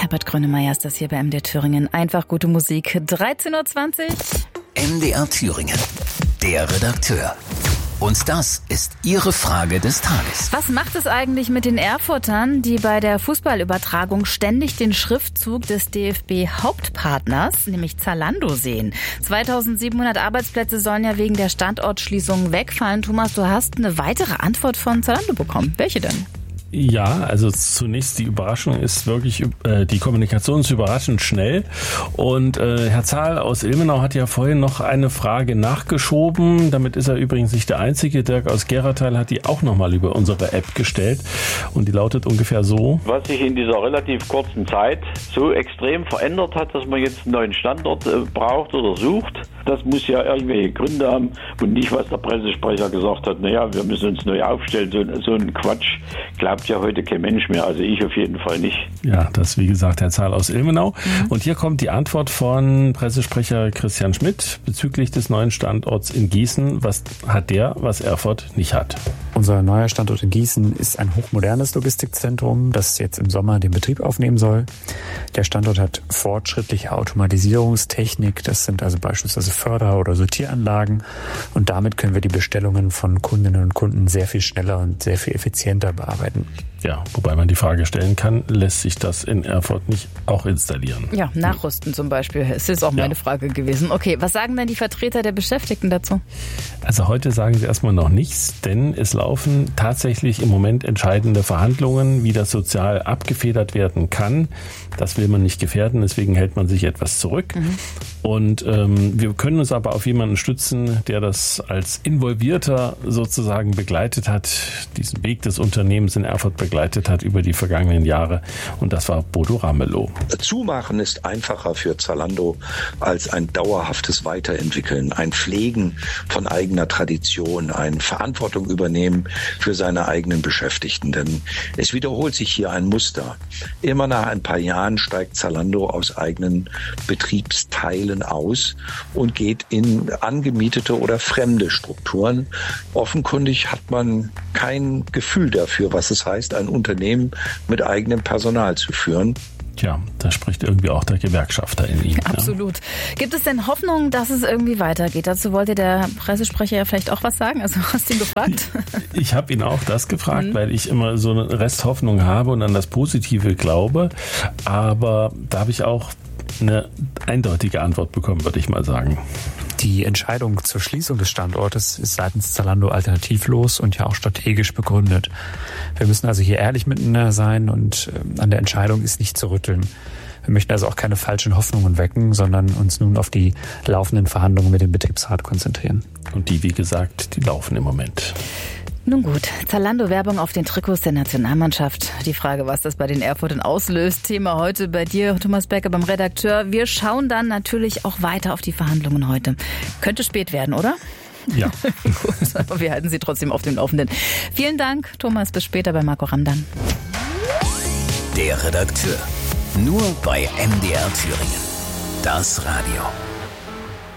Herbert Grönemeyer ist das hier bei MDR Thüringen. Einfach gute Musik. 13.20 Uhr. MDR Thüringen. Der Redakteur. Und das ist Ihre Frage des Tages. Was macht es eigentlich mit den Erfurtern, die bei der Fußballübertragung ständig den Schriftzug des DFB-Hauptpartners, nämlich Zalando, sehen? 2700 Arbeitsplätze sollen ja wegen der Standortschließung wegfallen. Thomas, du hast eine weitere Antwort von Zalando bekommen. Welche denn? Ja, also zunächst die Überraschung ist wirklich, die Kommunikation ist überraschend schnell. Und Herr Zahl aus Ilmenau hat ja vorhin noch eine Frage nachgeschoben. Damit ist er übrigens nicht der Einzige. Dirk aus Geratal hat die auch nochmal über unsere App gestellt. Und die lautet ungefähr so. Was sich in dieser relativ kurzen Zeit so extrem verändert hat, dass man jetzt einen neuen Standort braucht oder sucht, das muss ja irgendwelche Gründe haben und nicht, was der Pressesprecher gesagt hat, naja, wir müssen uns neu aufstellen. So ein Quatsch glaubt ja heute kein Mensch mehr, also ich auf jeden Fall nicht. Ja, das wie gesagt Herr Zahl aus Ilmenau. Und hier kommt die Antwort von Pressesprecher Christian Schmidt bezüglich des neuen Standorts in Gießen. Was hat der, was Erfurt nicht hat? Unser neuer Standort in Gießen ist ein hochmodernes Logistikzentrum, das jetzt im Sommer den Betrieb aufnehmen soll. Der Standort hat fortschrittliche Automatisierungstechnik, das sind also beispielsweise Förder- oder Sortieranlagen, und damit können wir die Bestellungen von Kundinnen und Kunden sehr viel schneller und sehr viel effizienter bearbeiten. Ja, wobei man die Frage stellen kann, lässt sich das in Erfurt nicht auch installieren? Ja, nachrüsten zum Beispiel. Es ist auch meine Frage gewesen. Okay, was sagen denn die Vertreter der Beschäftigten dazu? Also heute sagen sie erstmal noch nichts, denn es laufen tatsächlich im Moment entscheidende Verhandlungen, wie das sozial abgefedert werden kann. Das will man nicht gefährden, deswegen hält man sich etwas zurück. Und wir können uns aber auf jemanden stützen, der das als Involvierter sozusagen begleitet hat, diesen Weg des Unternehmens in Erfurt begleitet hat über die vergangenen Jahre. Und das war Bodo Ramelow. Zumachen ist einfacher für Zalando als ein dauerhaftes Weiterentwickeln, ein Pflegen von eigener Tradition, ein Verantwortung übernehmen für seine eigenen Beschäftigten. Denn es wiederholt sich hier ein Muster. Immer nach ein paar Jahren steigt Zalando aus eigenen Betriebsteilen aus und geht in angemietete oder fremde Strukturen. Offenkundig hat man kein Gefühl dafür, was es heißt, ein Unternehmen mit eigenem Personal zu führen. Tja, da spricht irgendwie auch der Gewerkschafter in ihm. Absolut. Ja. Gibt es denn Hoffnung, dass es irgendwie weitergeht? Dazu wollte der Pressesprecher ja vielleicht auch was sagen. Also hast du ihn gefragt? Ich habe ihn auch das gefragt, weil ich immer so eine Resthoffnung habe und an das Positive glaube. Aber da habe ich auch eine eindeutige Antwort bekommen, würde ich mal sagen. Die Entscheidung zur Schließung des Standortes ist seitens Zalando alternativlos und ja auch strategisch begründet. Wir müssen also hier ehrlich miteinander sein und an der Entscheidung ist nicht zu rütteln. Wir möchten also auch keine falschen Hoffnungen wecken, sondern uns nun auf die laufenden Verhandlungen mit dem Betriebsrat konzentrieren. Und die, wie gesagt, die laufen im Moment. Nun gut, Zalando-Werbung auf den Trikots der Nationalmannschaft. Die Frage, was das bei den Erfurtern auslöst. Thema heute bei dir, Thomas Becker, beim Redakteur. Wir schauen dann natürlich auch weiter auf die Verhandlungen heute. Könnte spät werden, oder? Ja. Gut, aber wir halten Sie trotzdem auf dem Laufenden. Vielen Dank, Thomas. Bis später bei Marco Ramdan. Der Redakteur. Nur bei MDR Thüringen. Das Radio.